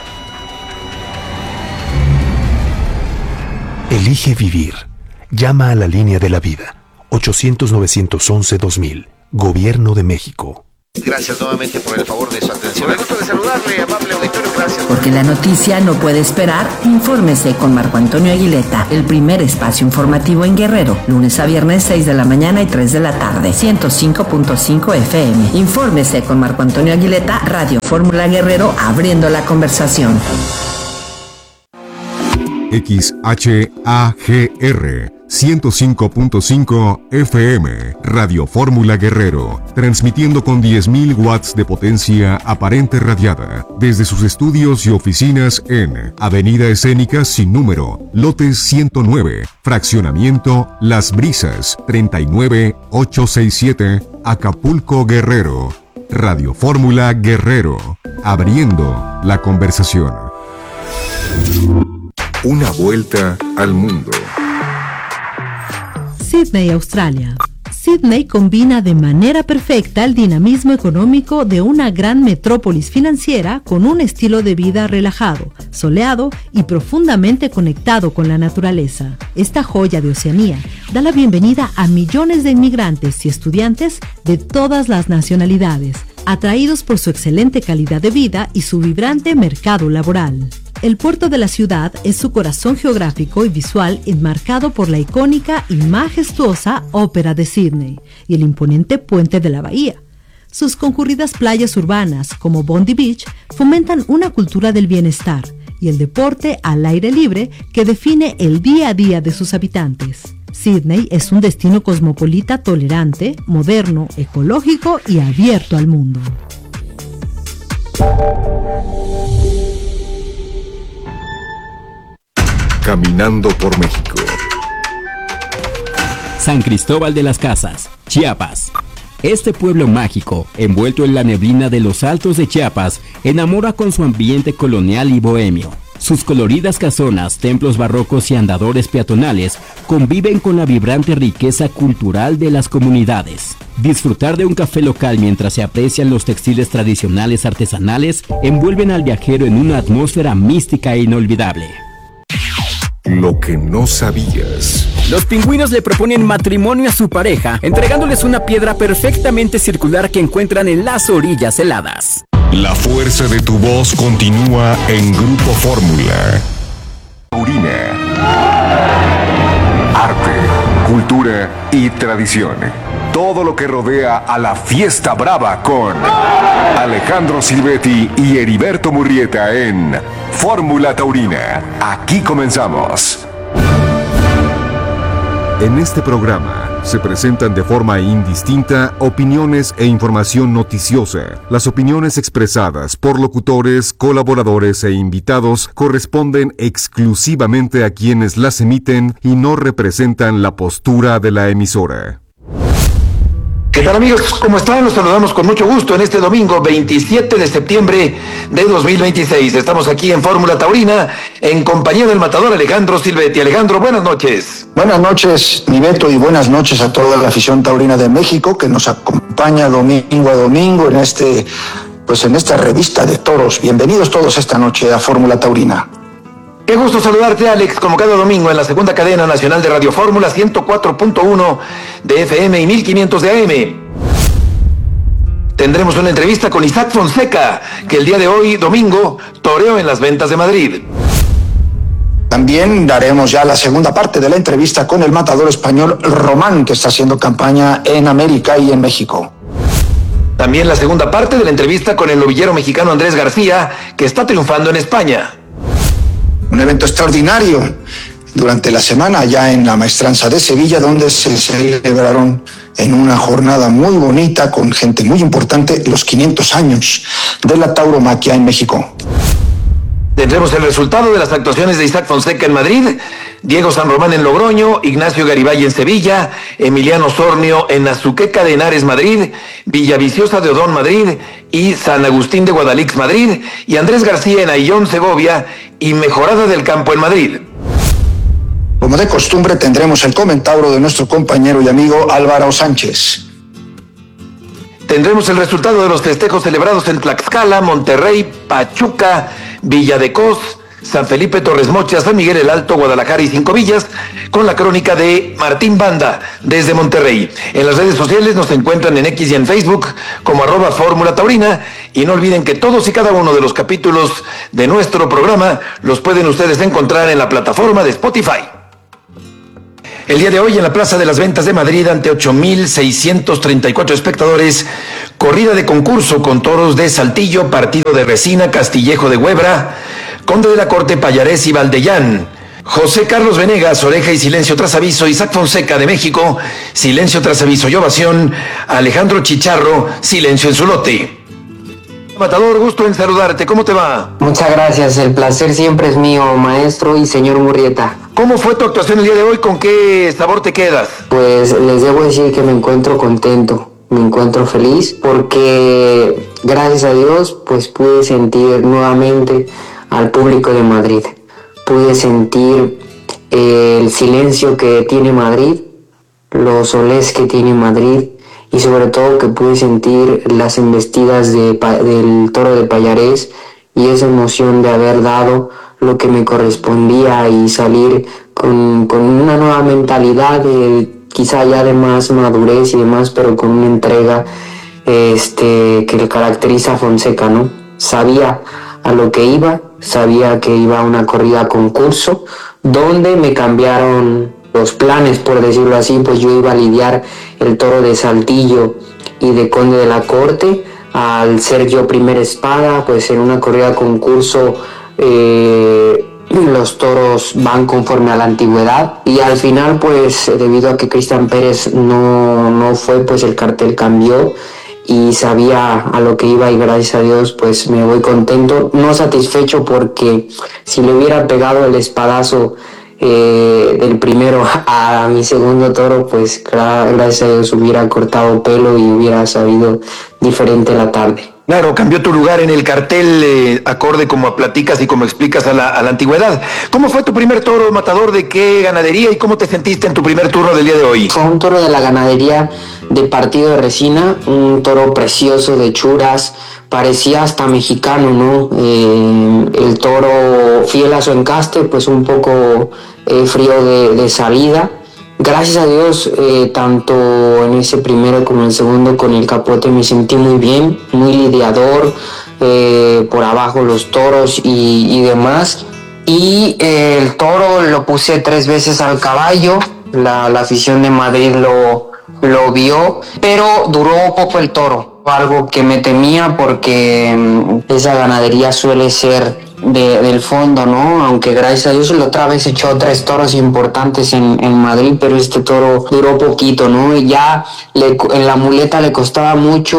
Elige vivir. Llama a la línea de la vida. ochocientos, novecientos once, dos mil. Gobierno de México. Gracias nuevamente por el favor de su atención. Me gusta de saludarle, amable auditorio, gracias. Porque la noticia no puede esperar, infórmese con Marco Antonio Aguileta, el primer espacio informativo en Guerrero, lunes a viernes seis de la mañana y tres de la tarde, ciento cinco punto cinco F M. Infórmese con Marco Antonio Aguileta, Radio Fórmula Guerrero, abriendo la conversación. X H A G R ciento cinco punto cinco F M, Radio Fórmula Guerrero, transmitiendo con diez mil watts de potencia aparente radiada, desde sus estudios y oficinas en Avenida Escénica sin número, lote ciento nueve, fraccionamiento Las Brisas, treinta y nueve mil ochocientos sesenta y siete, Acapulco, Guerrero. Radio Fórmula Guerrero, abriendo la conversación. Una vuelta al mundo. Sydney, Australia. Sydney combina de manera perfecta el dinamismo económico de una gran metrópolis financiera con un estilo de vida relajado, soleado y profundamente conectado con la naturaleza. Esta joya de Oceanía da la bienvenida a millones de inmigrantes y estudiantes de todas las nacionalidades, atraídos por su excelente calidad de vida y su vibrante mercado laboral. El puerto de la ciudad es su corazón geográfico y visual enmarcado por la icónica y majestuosa Ópera de Sydney y el imponente puente de la bahía. Sus concurridas playas urbanas, como Bondi Beach, fomentan una cultura del bienestar y el deporte al aire libre que define el día a día de sus habitantes. Sydney es un destino cosmopolita tolerante, moderno, ecológico y abierto al mundo. Caminando por México. San Cristóbal de las Casas, Chiapas. Este pueblo mágico, envuelto en la neblina de los altos de Chiapas, enamora con su ambiente colonial y bohemio. Sus coloridas casonas, templos barrocos y andadores peatonales conviven con la vibrante riqueza cultural de las comunidades. Disfrutar de un café local mientras se aprecian los textiles tradicionales artesanales envuelven al viajero en una atmósfera mística e inolvidable. Lo que no sabías. Los pingüinos le proponen matrimonio a su pareja, entregándoles una piedra perfectamente circular que encuentran en las orillas heladas. La fuerza de tu voz continúa en Grupo Fórmula. Taurina. Arte, cultura y tradición. Todo lo que rodea a la fiesta brava con Alejandro Silvetti y Heriberto Murrieta en Fórmula Taurina. Aquí comenzamos. En este programa se presentan de forma indistinta opiniones e información noticiosa. Las opiniones expresadas por locutores, colaboradores e invitados corresponden exclusivamente a quienes las emiten y no representan la postura de la emisora. ¿Qué tal, amigos? ¿Cómo están? Los saludamos con mucho gusto en este domingo veintisiete de septiembre de dos mil veintiséis. Estamos aquí en Fórmula Taurina en compañía del matador Alejandro Silvetti. Alejandro, buenas noches. Buenas noches, mi Beto, y buenas noches a toda la afición taurina de México que nos acompaña domingo a domingo en este, pues en esta revista de toros. Bienvenidos todos esta noche a Fórmula Taurina. Qué gusto saludarte, Alex, como cada domingo en la segunda cadena nacional de Radio Fórmula, ciento cuatro punto uno de F M y mil quinientos de A M. Tendremos una entrevista con Isaac Fonseca, que el día de hoy, domingo, toreó en las Ventas de Madrid. También daremos ya la segunda parte de la entrevista con el matador español Román, que está haciendo campaña en América y en México. También la segunda parte de la entrevista con el novillero mexicano Andrés García, que está triunfando en España. Un evento extraordinario durante la semana allá en la Maestranza de Sevilla, donde se celebraron en una jornada muy bonita con gente muy importante los quinientos años de la tauromaquia en México. Tendremos el resultado de las actuaciones de Isaac Fonseca en Madrid, Diego San Román en Logroño, Ignacio Garibay en Sevilla, Emiliano Sornio en Azuqueca de Henares, Madrid, Villaviciosa de Odón, Madrid, y San Agustín de Guadalix, Madrid, y Andrés García en Ayllón, Segovia, y Mejorada del Campo en Madrid. Como de costumbre, tendremos el comentario de nuestro compañero y amigo Álvaro Sánchez. Tendremos el resultado de los festejos celebrados en Tlaxcala, Monterrey, Pachuca, Villa de Cos, San Felipe, Torres Mochas, San Miguel el Alto, Guadalajara y Cinco Villas, con la crónica de Martín Banda desde Monterrey. En las redes sociales nos encuentran en X y en Facebook como arroba Fórmula Taurina, y no olviden que todos y cada uno de los capítulos de nuestro programa los pueden ustedes encontrar en la plataforma de Spotify. El día de hoy en la Plaza de las Ventas de Madrid, ante ocho mil seiscientos treinta y cuatro espectadores, corrida de concurso con toros de Saltillo, Partido de Resina, Castillejo de Huebra, Conde de la Corte, Payarés y Valdellán, José Carlos Venegas, oreja y silencio tras aviso. Isaac Fonseca de México, silencio tras aviso y ovación. Alejandro Chicharro, silencio en su lote. Matador, gusto en saludarte, ¿cómo te va? Muchas gracias, el placer siempre es mío, maestro y señor Murrieta. ¿Cómo fue tu actuación el día de hoy? ¿Con qué sabor te quedas? Pues les debo decir que me encuentro contento, me encuentro feliz porque gracias a Dios pues pude sentir nuevamente al público de Madrid. Pude sentir eh, el silencio que tiene Madrid, los solés que tiene Madrid y sobre todo que pude sentir las embestidas de, del toro de Pallarés y esa emoción de haber dado lo que me correspondía y salir con, con una nueva mentalidad, de, quizá ya de más madurez y demás, pero con una entrega este, que le caracteriza a Fonseca, ¿no? Sabía a lo que iba, sabía que iba a una corrida concurso, donde me cambiaron los planes, por decirlo así, pues yo iba a lidiar el toro de Saltillo y de Conde de la Corte, al ser yo primera espada, pues en una corrida concurso eh, los toros van conforme a la antigüedad y al final pues debido a que Cristian Pérez no, no fue, pues el cartel cambió y sabía a lo que iba y gracias a Dios pues me voy contento, no satisfecho porque si le hubiera pegado el espadazo eh, del primero a mi segundo toro pues gracias a Dios hubiera cortado pelo y hubiera sabido diferente la tarde. Claro, cambió tu lugar en el cartel eh, acorde como platicas y como explicas a la, a la antigüedad. ¿Cómo fue tu primer toro, Matador? ¿De qué ganadería y cómo te sentiste en tu primer turno del día de hoy? Fue un toro de la ganadería de Partido de Resina, un toro precioso de churas, parecía hasta mexicano, ¿no? Eh, el toro fiel a su encaste, pues un poco eh, frío de, de salida. Gracias a Dios, eh, tanto en ese primero como en el segundo con el capote me sentí muy bien, muy lidiador, eh, por abajo los toros y, y demás. Y eh, el toro lo puse tres veces al caballo, la, la afición de Madrid lo, lo vio, pero duró poco el toro, algo que me temía porque mm, esa ganadería suele ser De, del fondo, ¿no? Aunque gracias a Dios la otra vez echó tres toros importantes en, en Madrid, pero este toro duró poquito, ¿no? Y ya le, en la muleta le costaba mucho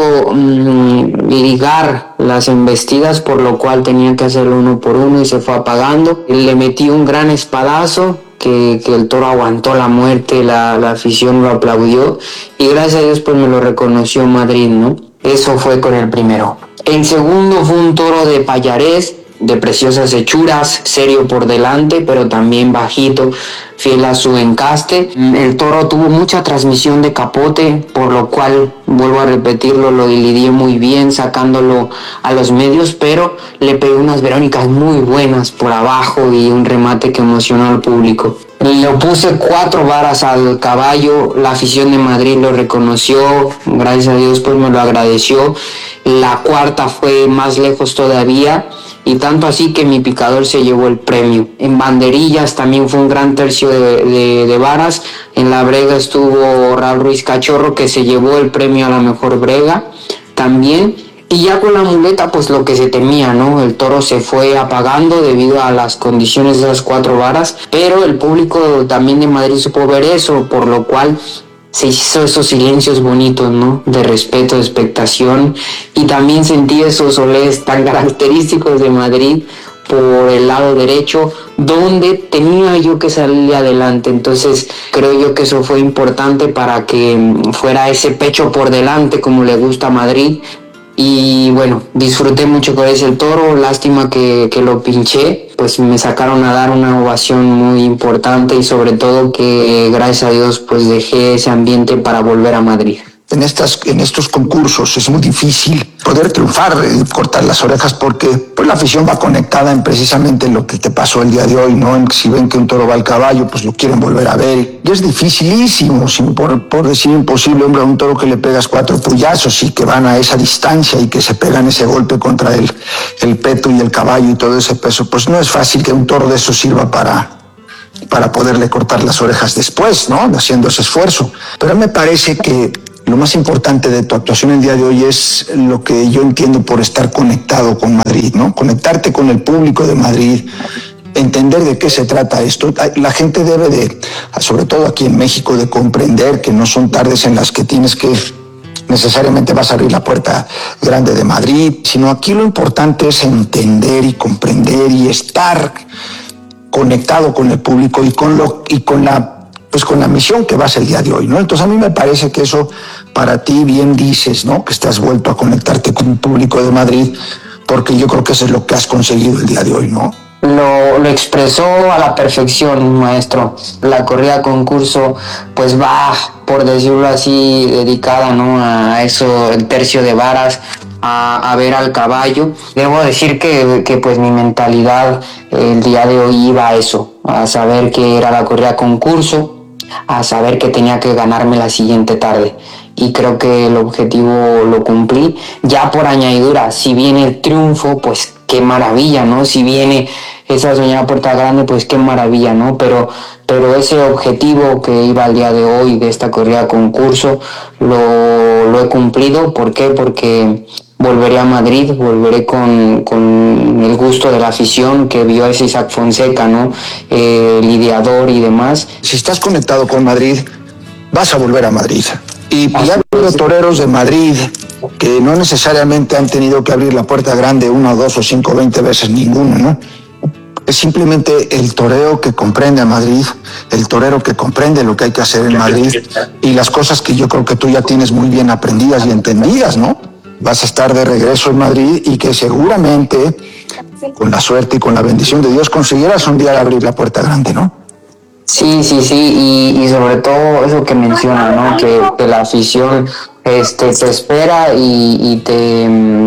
mmm, ligar las embestidas, por lo cual tenía que hacerlo uno por uno y se fue apagando. Le metí un gran espadazo que, que el toro aguantó la muerte, la, la afición lo aplaudió y gracias a Dios pues me lo reconoció Madrid, ¿no? Eso fue con el primero. El segundo fue un toro de Pallarés, de preciosas hechuras, serio por delante, pero también bajito, fiel a su encaste. El toro tuvo mucha transmisión de capote, por lo cual, vuelvo a repetirlo, lo lidié muy bien, sacándolo a los medios, pero le pegué unas verónicas muy buenas por abajo y un remate que emocionó al público. Le puse cuatro varas al caballo, la afición de Madrid lo reconoció, gracias a Dios pues me lo agradeció. La cuarta fue más lejos todavía, y tanto así que mi picador se llevó el premio. En banderillas también fue un gran tercio de, de, de varas. En la brega estuvo Raúl Ruiz Cachorro, que se llevó el premio a la mejor brega también. Y ya con la muleta, pues lo que se temía, ¿no? El toro se fue apagando debido a las condiciones de las cuatro varas, pero el público también de Madrid supo ver eso, por lo cual se hizo esos silencios bonitos, ¿no? De respeto, de expectación, y también sentí esos olés tan característicos de Madrid por el lado derecho, donde tenía yo que salir adelante. Entonces creo yo que eso fue importante para que fuera ese pecho por delante como le gusta a Madrid. Y bueno, disfruté mucho con ese toro, lástima que, que lo pinché, pues me sacaron a dar una ovación muy importante y sobre todo que gracias a Dios pues dejé ese ambiente para volver a Madrid. En, estas, en estos concursos es muy difícil poder triunfar, eh, cortar las orejas, porque pues, la afición va conectada en precisamente lo que te pasó el día de hoy, ¿no? En, si ven que un toro va al caballo, pues lo quieren volver a ver. Y es dificilísimo, sin, por, por decir imposible, hombre, a un toro que le pegas cuatro puyazos y que van a esa distancia y que se pegan ese golpe contra el, el peto y el caballo y todo ese peso, pues no es fácil que un toro de eso sirva para... para poderle cortar las orejas después, ¿no? Haciendo ese esfuerzo. Pero me parece que lo más importante de tu actuación el día de hoy es lo que yo entiendo por estar conectado con Madrid, ¿no? Conectarte con el público de Madrid entender de qué se trata esto. La gente debe de, sobre todo aquí en México, de comprender que no son tardes en las que tienes que necesariamente vas a abrir la puerta grande de Madrid, sino aquí lo importante es entender y comprender y estar conectado con el público y con lo y con la pues con la misión que vas el día de hoy, ¿no? Entonces a mí me parece que eso para ti bien dices, ¿no? Que estás vuelto a conectarte con el público de Madrid, porque yo creo que eso es lo que has conseguido el día de hoy, ¿no? Lo, lo expresó a la perfección, maestro. La corrida concurso pues va, por decirlo así, dedicada, ¿no? A eso, el tercio de varas, a, a ver al caballo. Debo decir que, que pues mi mentalidad el día de hoy iba a eso, a saber que era la corrida concurso, a saber que tenía que ganarme la siguiente tarde. Y creo que el objetivo lo cumplí. Ya por añadidura, si viene el triunfo, pues qué maravilla, ¿no? Si viene esa soñada puerta grande, pues qué maravilla, ¿no? Pero, pero ese objetivo que iba al día de hoy de esta corrida concurso, lo, lo he cumplido. ¿Por qué? Porque volveré a Madrid, volveré con, con el gusto de la afición que vio a ese Isaac Fonseca, ¿no? Eh, el ideador y demás. Si estás conectado con Madrid, vas a volver a Madrid. Y ya ha habido toreros de Madrid que no necesariamente han tenido que abrir la puerta grande una, dos o cinco, veinte veces, ninguno, ¿no? Es simplemente el toreo que comprende a Madrid, el torero que comprende lo que hay que hacer en Madrid y las cosas que yo creo que tú ya tienes muy bien aprendidas y entendidas, ¿no? Vas a estar de regreso en Madrid y que seguramente, con la suerte y con la bendición de Dios, conseguirás un día abrir la puerta grande, ¿no? Sí, sí, sí, y, y sobre todo eso que menciona, ¿no? Que, que la afición este, te espera y, y te,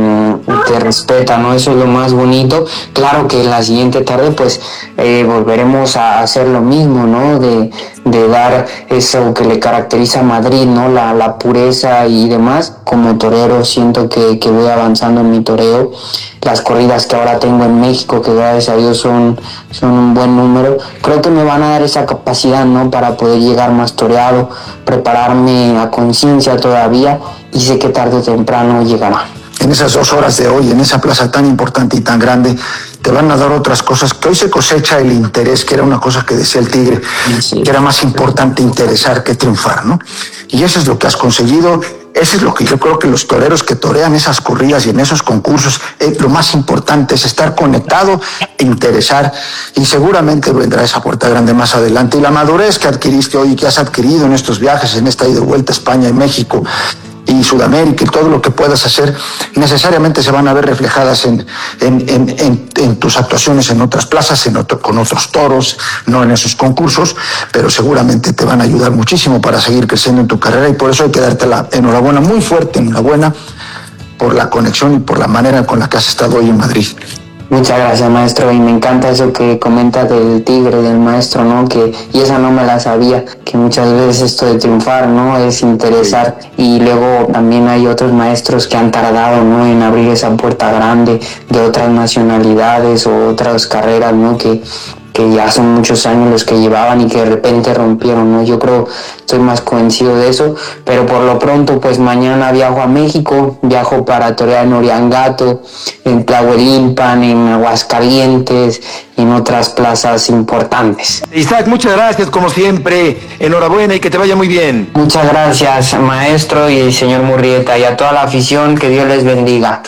te respeta, ¿no? Eso es lo más bonito. Claro que en la siguiente tarde, pues, eh, volveremos a hacer lo mismo, ¿no? De, de dar eso que le caracteriza a Madrid, ¿no? La, la pureza y demás. Como torero siento que, que voy avanzando en mi toreo. Las corridas que ahora tengo en México, que gracias a Dios son, son un buen número, creo que me van a dar esa capacidad, ¿no? Para poder llegar más toreado, prepararme a conciencia todavía, y sé que tarde o temprano llegará. En esas dos horas de hoy, en esa plaza tan importante y tan grande, te van a dar otras cosas, que hoy se cosecha el interés, que era una cosa que decía el Tigre, que era más importante interesar que triunfar, ¿no? Y eso es lo que has conseguido. Eso es lo que yo creo que los toreros que torean esas corridas y en esos concursos, eh, lo más importante es estar conectado, interesar, y seguramente vendrá esa puerta grande más adelante. Y la madurez que adquiriste hoy y que has adquirido en estos viajes, en esta ida y vuelta a España y México y Sudamérica y todo lo que puedas hacer, necesariamente se van a ver reflejadas en, en, en, en, en tus actuaciones en otras plazas, en otro, con otros toros, no en esos concursos, pero seguramente te van a ayudar muchísimo para seguir creciendo en tu carrera, y por eso hay que darte la enhorabuena, muy fuerte enhorabuena, por la conexión y por la manera con la que has estado hoy en Madrid. Muchas gracias, maestro, y me encanta eso que comenta del Tigre, del maestro, ¿no? Que, y esa no me la sabía, que muchas veces esto de triunfar, ¿no? Es interesar, y luego también hay otros maestros que han tardado, ¿no? En abrir esa puerta grande de otras nacionalidades o otras carreras, ¿no? Que que ya son muchos años los que llevaban y que de repente rompieron, ¿no? Yo creo, estoy más convencido de eso, pero por lo pronto, pues mañana viajo a México, viajo para torear en Oriangato, en Tlahuelilpan, en Aguascalientes y en otras plazas importantes. Isaac, muchas gracias, como siempre, enhorabuena y que te vaya muy bien. Muchas gracias, maestro y señor Murrieta, y a toda la afición, que Dios les bendiga.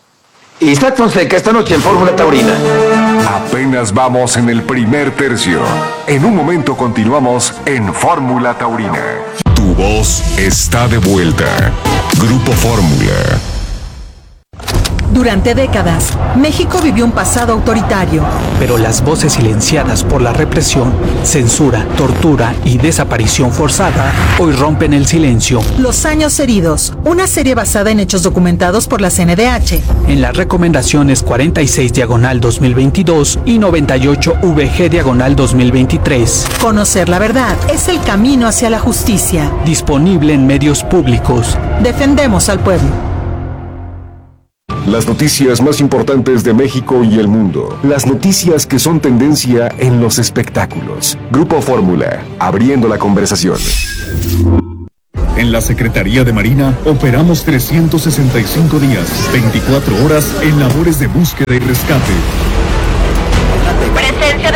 Isaac Fonseca, esta noche en Fórmula Taurina. Apenas vamos en el primer tercio. En un momento continuamos en Fórmula Taurina. Tu voz está de vuelta. Grupo Fórmula. Durante décadas, México vivió un pasado autoritario. Pero las voces silenciadas por la represión, censura, tortura y desaparición forzada hoy rompen el silencio. Los años heridos, una serie basada en hechos documentados por la C N D H. En las recomendaciones cuarenta y seis diagonal dos mil veintidós y noventa y ocho V G diagonal dos mil veintitrés. Conocer la verdad es el camino hacia la justicia. Disponible en medios públicos. Defendemos al pueblo. Las noticias más importantes de México y el mundo. Las noticias que son tendencia en los espectáculos. Grupo Fórmula, abriendo la conversación. En la Secretaría de Marina operamos trescientos sesenta y cinco días, veinticuatro horas en labores de búsqueda y rescate. Presencia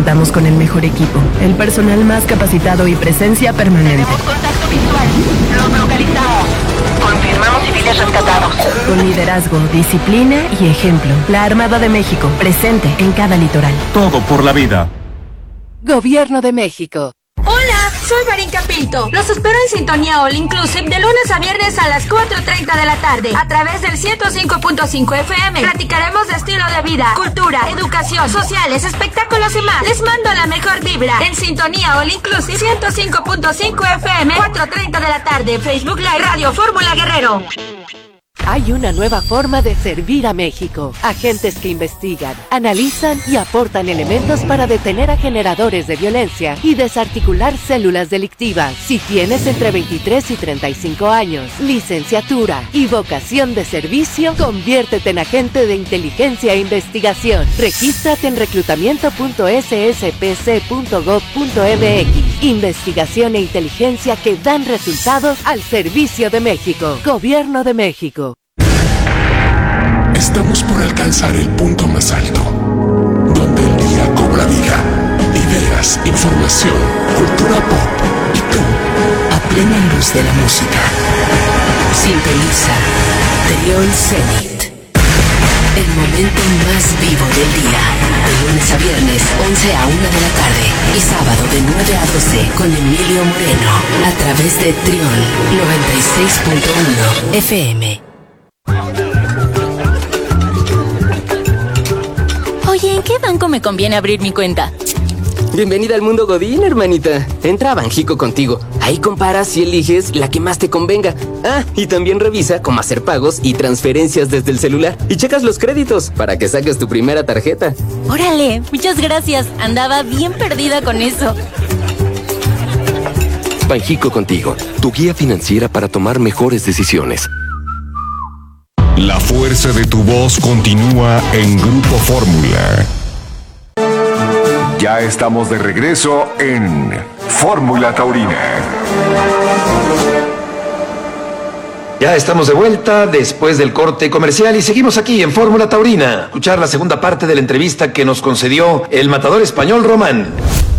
Contamos con el mejor equipo, el personal más capacitado y presencia permanente. Tenemos contacto visual. Los localizamos. Confirmamos civiles rescatados. Con liderazgo, disciplina y ejemplo. La Armada de México, presente en cada litoral. Todo por la vida. Gobierno de México. Hola, soy Marinka Pinto. Los espero en Sintonía All Inclusive de lunes a viernes a las cuatro treinta de la tarde a través del ciento cinco punto cinco F M. Platicaremos de estilo de vida, cultura, educación, sociales, espectáculos y más. Les mando la mejor vibra en Sintonía All Inclusive ciento cinco punto cinco F M, cuatro treinta de la tarde, Facebook Live, Radio Fórmula Guerrero. Hay una nueva forma de servir a México. Agentes que investigan, analizan y aportan elementos para detener a generadores de violencia y desarticular células delictivas. Si tienes entre veintitrés y treinta y cinco años, licenciatura y vocación de servicio, conviértete en agente de inteligencia e investigación. Regístrate en reclutamiento punto s s p c punto gov punto m x. Investigación e inteligencia que dan resultados al servicio de México. Gobierno de México. Estamos por alcanzar el punto más alto, donde el día cobra vida, ideas, información, cultura pop y tú, a plena luz de la música. Sintoniza Trión Zenit, el momento más vivo del día, de lunes a viernes, once a una de la tarde, y sábado de nueve a doce, con Emilio Moreno, a través de Trión noventa y seis punto uno F M. Oye, ¿en qué banco me conviene abrir mi cuenta? Bienvenida al mundo Godín, hermanita. Entra a Banjico Contigo. Ahí comparas y eliges la que más te convenga. Ah, y también revisa cómo hacer pagos y transferencias desde el celular. Y checas los créditos para que saques tu primera tarjeta. Órale, muchas gracias. Andaba bien perdida con eso. Banjico Contigo, tu guía financiera para tomar mejores decisiones. La fuerza de tu voz continúa en Grupo Fórmula. Ya estamos de regreso en Fórmula Taurina. Ya estamos de vuelta después del corte comercial y seguimos aquí en Fórmula Taurina. Escuchar la segunda parte de la entrevista que nos concedió el matador español Román.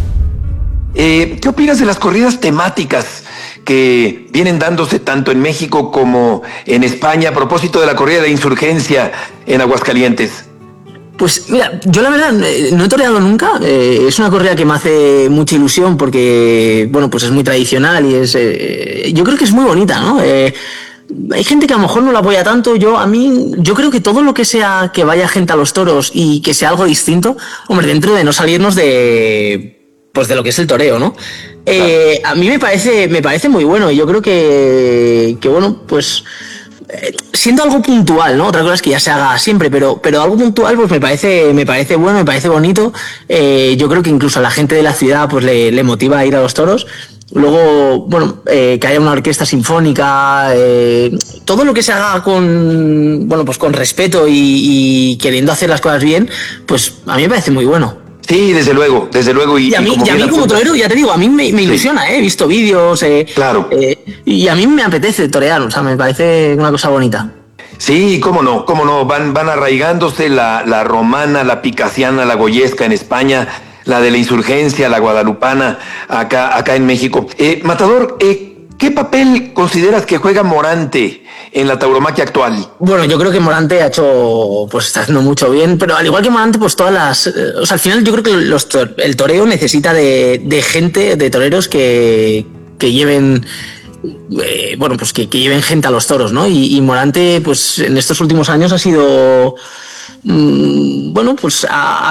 Eh, ¿Qué opinas de las corridas temáticas que vienen dándose tanto en México como en España a propósito de la corrida de insurgencia en Aguascalientes? Pues mira, yo la verdad no he toreado nunca, eh, es una corrida que me hace mucha ilusión porque, bueno, pues es muy tradicional y es, eh, yo creo que es muy bonita, ¿no? Eh, hay gente que a lo mejor no la apoya tanto, yo a mí, yo creo que todo lo que sea que vaya gente a los toros y que sea algo distinto, hombre, dentro de no salirnos de, pues de lo que es el toreo, ¿no? Eh, a mí me parece, me parece muy bueno y yo creo que, que bueno, pues eh, siendo algo puntual, ¿no? Otra cosa es que ya se haga siempre, pero, pero algo puntual, pues me parece, me parece bueno, me parece bonito. Eh, yo creo que incluso a la gente de la ciudad, pues le, le motiva a ir a los toros. Luego, bueno, eh, que haya una orquesta sinfónica, eh, todo lo que se haga con, bueno, pues con respeto y, y queriendo hacer las cosas bien, pues a mí me parece muy bueno. Sí, desde luego, desde luego. Y, y a mí, y como, y a mí como torero, ya te digo, a mí me, me ilusiona, sí. eh, he visto vídeos, eh, claro. eh, y a mí me apetece torear, o sea, me parece una cosa bonita. Sí, cómo no, cómo no, van, van arraigándose la, la romana, la picasiana, la goyesca en España, la de la insurgencia, la guadalupana, acá, acá en México. Eh, Matador, eh, ¿qué papel consideras que juega Morante en la tauromaquia actual? Bueno, yo creo que Morante ha hecho, pues está haciendo mucho bien, pero al igual que Morante, pues todas las, eh, o sea, al final yo creo que los, el toreo necesita de, de gente, de toreros que, que lleven, eh, bueno, pues que, que lleven gente a los toros, ¿no? Y, y Morante, pues en estos últimos años ha sido, mmm, bueno, pues ha, ha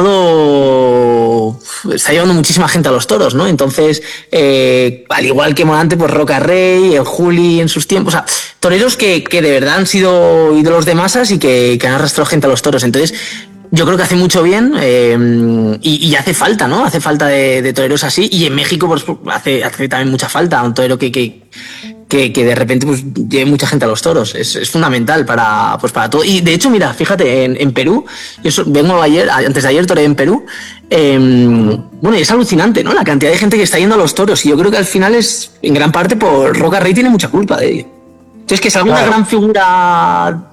causado, está llevando muchísima gente a los toros, ¿no? Entonces, eh, al igual que Morante, pues Roca Rey, el Juli en sus tiempos, o sea, toreros que, que de verdad han sido ídolos de masas y que, que han arrastrado gente a los toros. Entonces, yo creo que hace mucho bien eh, y, y hace falta, ¿no? Hace falta de, de toreros así. Y en México pues, hace, hace también mucha falta un torero que, que, que, que de repente pues, lleve mucha gente a los toros. Es, es fundamental para, pues, para todo. Y de hecho, mira, fíjate, en, en Perú, yo so, vengo ayer, antes de ayer toreé en Perú. Eh, bueno, y es alucinante, ¿no? La cantidad de gente que está yendo a los toros. Y yo creo que al final es, en gran parte, por Roca Rey tiene mucha culpa de ello. Entonces, que salga una gran figura